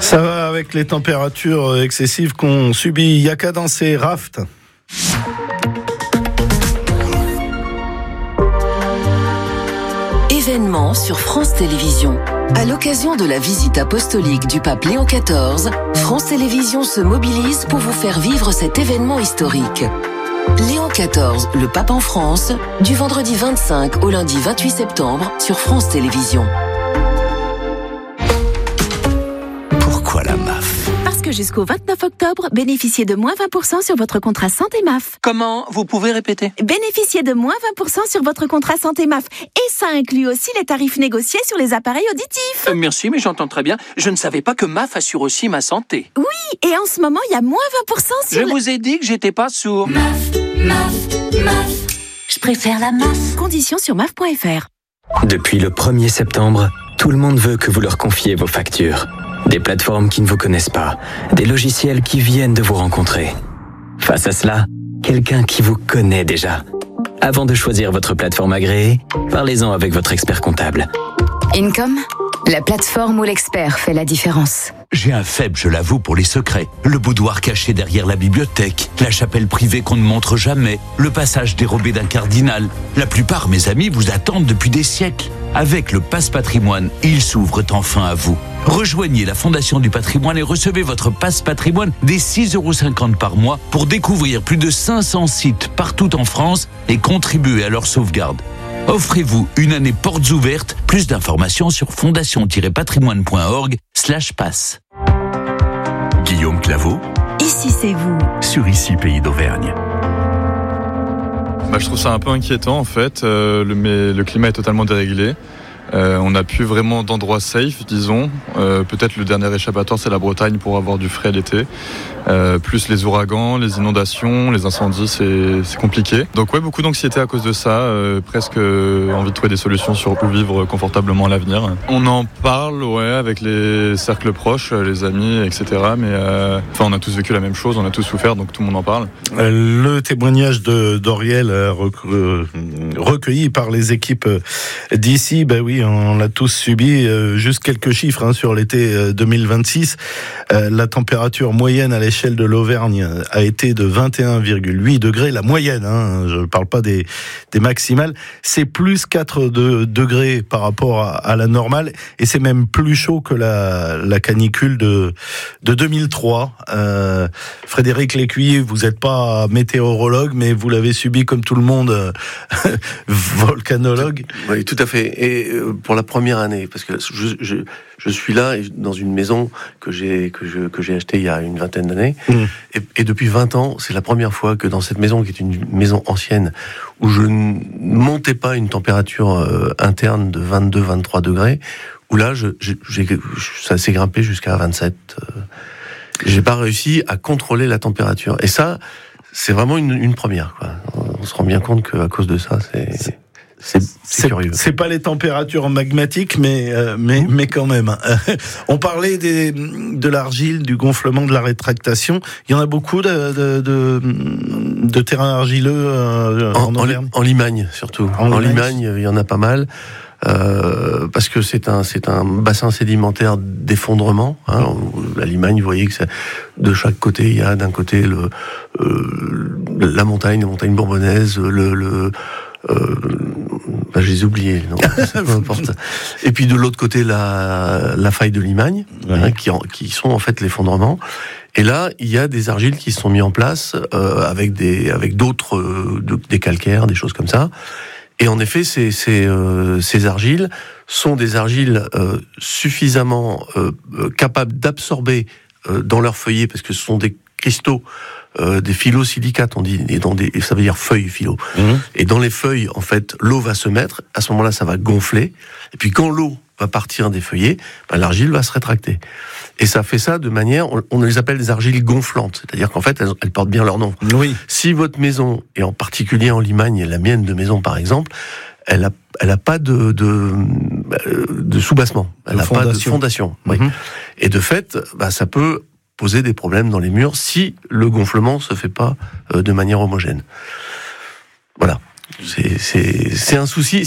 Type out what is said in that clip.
Ça va avec les températures excessives qu'on subit. Yaka dans ses rafts. Événement sur France Télévisions. À l'occasion de la visite apostolique du pape Léon XIV, France Télévisions se mobilise pour vous faire vivre cet événement historique. Léon XIV, le pape en France, du vendredi 25 au lundi 28 septembre sur France Télévisions. Pourquoi la MAF ? Parce que jusqu'au 29 octobre, bénéficiez de moins 20% sur votre contrat santé MAF. Comment ? Vous pouvez répéter ? Bénéficiez de moins 20% sur votre contrat santé MAF. Et ça inclut aussi les tarifs négociés sur les appareils auditifs. Merci, mais j'entends très bien. Je ne savais pas que MAF assure aussi ma santé. Oui, et en ce moment, il y a moins 20% sur... Je vous ai dit que j'étais pas sourd. MAF. Je préfère la MAF. Conditions sur MAF.fr. Depuis le 1er septembre, tout le monde veut que vous leur confiez vos factures. Des plateformes qui ne vous connaissent pas, des logiciels qui viennent de vous rencontrer. Face à cela, quelqu'un qui vous connaît déjà. Avant de choisir votre plateforme agréée, parlez-en avec votre expert comptable. Income, la plateforme où l'expert fait la différence. J'ai un faible, je l'avoue, pour les secrets. Le boudoir caché derrière la bibliothèque, la chapelle privée qu'on ne montre jamais, le passage dérobé d'un cardinal. La plupart, mes amis, vous attendent depuis des siècles. Avec le Pass Patrimoine, ils s'ouvrent enfin à vous. Rejoignez la Fondation du Patrimoine et recevez votre Pass Patrimoine dès 6,50 € par mois pour découvrir plus de 500 sites partout en France et contribuer à leur sauvegarde. Offrez-vous une année portes ouvertes. Plus d'informations sur fondation-patrimoine.org/pass. Guillaume Claveau. Ici, c'est vous. Sur Ici, Pays d'Auvergne. Je trouve ça un peu inquiétant en fait, mais le climat est totalement déréglé. On n'a plus vraiment d'endroits safe, disons. Peut-être le dernier échappatoire, c'est la Bretagne pour avoir du frais l'été. Plus les ouragans, les inondations, les incendies, c'est compliqué. Donc ouais, beaucoup d'anxiété à cause de ça. Presque envie de trouver des solutions sur où vivre confortablement à l'avenir. On en parle, ouais, avec les cercles proches, les amis, etc. Mais on a tous vécu la même chose, on a tous souffert, donc tout le monde en parle. Le témoignage d'Auriel recueilli par les équipes d'ici, ben oui, on l'a tous subi. Juste quelques chiffres sur l'été 2026. La température moyenne à l'échelle de l'Auvergne a été de 21,8 degrés. La moyenne, je ne parle pas des maximales. C'est plus 4 degrés par rapport à la normale. Et c'est même plus chaud que la canicule de 2003. Frédéric Lécuyer, vous n'êtes pas météorologue, mais vous l'avez subi comme tout le monde, volcanologue. Oui, tout à fait. Et pour la première année, parce que je suis là dans une maison que j'ai achetée il y a une vingtaine d'années, et depuis 20 ans, c'est la première fois que dans cette maison, qui est une maison ancienne, où je ne montais pas une température interne de 22-23 degrés, où là, ça s'est grimpé jusqu'à 27. J'ai pas réussi à contrôler la température. Et ça, c'est vraiment une première, quoi. On se rend bien compte qu'à cause de ça, c'est curieux. C'est pas les températures magmatiques, mais quand même. On parlait de l'argile, du gonflement, de la rétractation. Il y en a beaucoup de terrains argileux en Auvergne. En Limagne, surtout. En Limagne, il y en a pas mal. Parce que c'est un bassin sédimentaire d'effondrement. La Limagne, vous voyez que de chaque côté, il y a d'un côté la montagne bourbonnaise, je les ai oubliés, non, peu importe. Et puis de l'autre côté, la faille de Limagne, qui sont en fait l'effondrement. Et là, il y a des argiles qui se sont mis en place avec d'autres, des calcaires, des choses comme ça. Et en effet, ces argiles sont des argiles suffisamment capables d'absorber dans leurs feuillets, parce que ce sont des cristaux, des phyllosilicates, on dit, et ça veut dire feuilles, philo. Et dans les feuilles, en fait, l'eau va se mettre, à ce moment-là, ça va gonfler, et puis quand l'eau va partir des feuillets, l'argile va se rétracter. Et ça fait ça de manière, on les appelle des argiles gonflantes, c'est-à-dire qu'en fait, elles portent bien leur nom. Oui. Si votre maison, et en particulier en Limagne, la mienne de maison par exemple, elle a pas de soubassement, elle n'a pas de fondation. Oui. Et de fait, ça peut poser des problèmes dans les murs si le gonflement se fait pas de manière homogène. Voilà. C'est un souci.